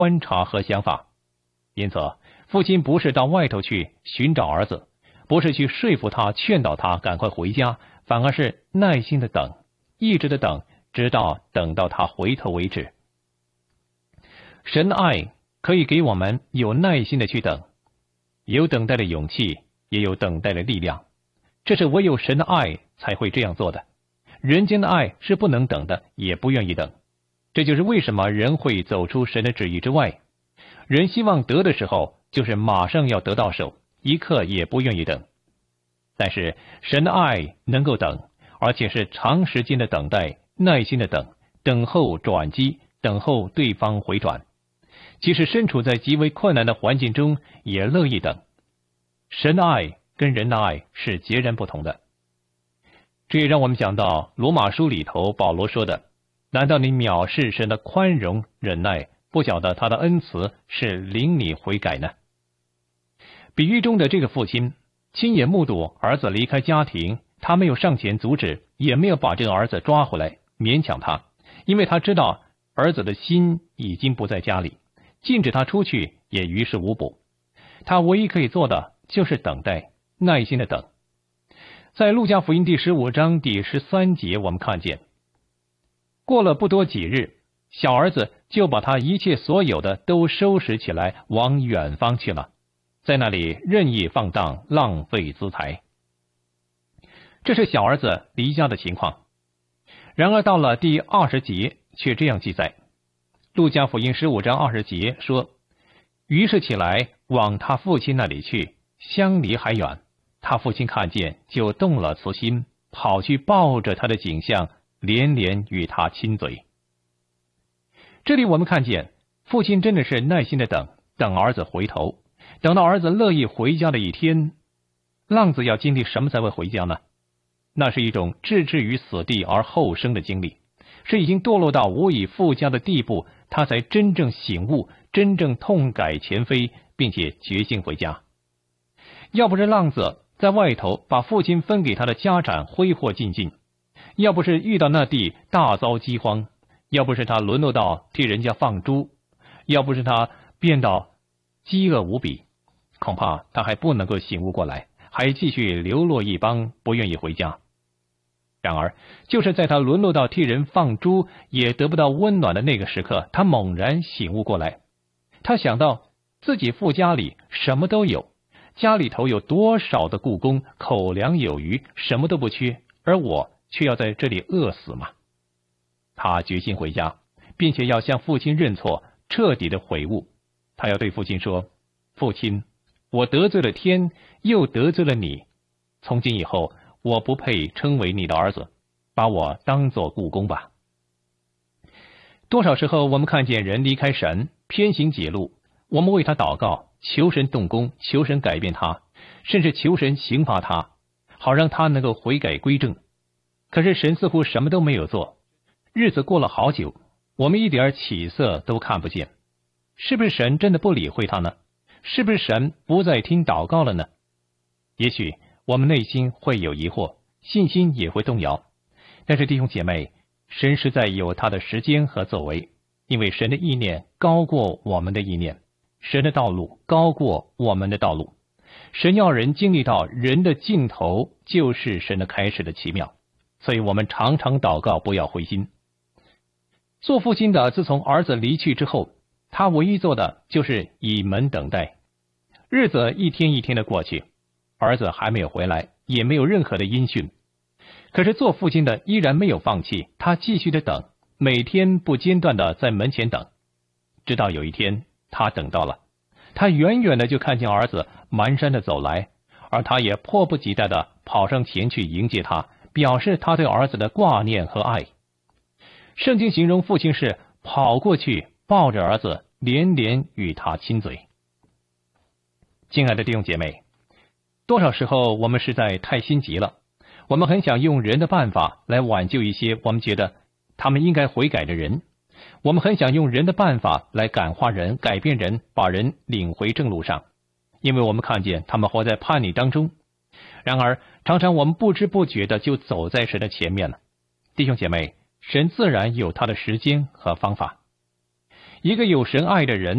观察和想法。因此，父亲不是到外头去寻找儿子，不是去说服他、劝导他赶快回家，反而是耐心的等，一直的等，直到等到他回头为止。神的爱可以给我们有耐心的去等，有等待的勇气，也有等待的力量。这是唯有神的爱才会这样做的。人间的爱是不能等的，也不愿意等。这就是为什么人会走出神的旨意之外。人希望得的时候，就是马上要得到手，一刻也不愿意等。但是神的爱能够等，而且是长时间的等待，耐心的等，等候转机，等候对方回转。即使身处在极为困难的环境中，也乐意等。神的爱跟人的爱是截然不同的。这也让我们想到罗马书里头保罗说的：难道你藐视神的宽容忍耐，不晓得他的恩慈是领你悔改呢？比喻中的这个父亲亲眼目睹儿子离开家庭，他没有上前阻止，也没有把这个儿子抓回来勉强他，因为他知道儿子的心已经不在家里，禁止他出去也于事无补。他唯一可以做的就是等待，耐心的等。在路加福音第15章第13节，我们看见过了不多几日，小儿子就把他一切所有的都收拾起来，往远方去了，在那里任意放荡，浪费资财。这是小儿子离家的情况。然而到了第20节却这样记载，路加福音15章20节说：于是起来往他父亲那里去，相离还远，他父亲看见就动了慈心，跑去抱着他的颈项，连连与他亲嘴。这里我们看见父亲真的是耐心的等儿子回头，等到儿子乐意回家的一天。浪子要经历什么才会回家呢？那是一种置之于死地而后生的经历，是已经堕落到无以复加的地步，他才真正醒悟，真正痛改前非，并且决心回家。要不是浪子在外头把父亲分给他的家产挥霍尽尽，要不是遇到那地大遭饥荒，要不是他沦落到替人家放猪，要不是他变到饥饿无比，恐怕他还不能够醒悟过来，还继续流落异邦，不愿意回家。然而就是在他沦落到替人放猪也得不到温暖的那个时刻，他猛然醒悟过来。他想到自己父家里什么都有，家里头有多少的雇工，口粮有余，什么都不缺，而我却要在这里饿死吗？他决心回家，并且要向父亲认错，彻底的悔悟。他要对父亲说：父亲，我得罪了天，又得罪了你，从今以后我不配称为你的儿子，把我当作雇工吧。多少时候我们看见人离开神，偏行己路，我们为他祷告，求神动工，求神改变他，甚至求神刑罚他，好让他能够悔改归正。可是神似乎什么都没有做，日子过了好久，我们一点起色都看不见。是不是神真的不理会他呢？是不是神不再听祷告了呢？也许我们内心会有疑惑，信心也会动摇。但是弟兄姐妹，神实在有他的时间和作为，因为神的意念高过我们的意念，神的道路高过我们的道路。神要人经历到人的尽头就是神的开始的奇妙，所以我们常常祷告，不要灰心。做父亲的自从儿子离去之后，他唯一做的就是以门等待。日子一天一天的过去，儿子还没有回来，也没有任何的音讯。可是做父亲的依然没有放弃，他继续的等，每天不间断的在门前等。直到有一天他等到了，他远远的就看见儿子蹒跚的走来，而他也迫不及待的跑上前去迎接他，表示他对儿子的挂念和爱。圣经形容父亲是跑过去抱着儿子，连连与他亲嘴。亲爱的弟兄姐妹，多少时候我们实在太心急了，我们很想用人的办法来挽救一些我们觉得他们应该悔改的人，我们很想用人的办法来感化人，改变人，把人领回正路上，因为我们看见他们活在叛逆当中。然而常常我们不知不觉的就走在神的前面了。弟兄姐妹，神自然有他的时间和方法。 一个有神爱的人